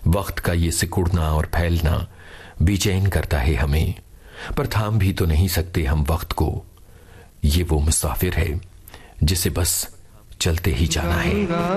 वक्त का ये सिकुड़ना और फैलना बेचैन करता है हमें, पर थाम भी तो नहीं सकते हम वक्त को। ये वो मुसाफिर है जिसे बस चलते ही जाना है।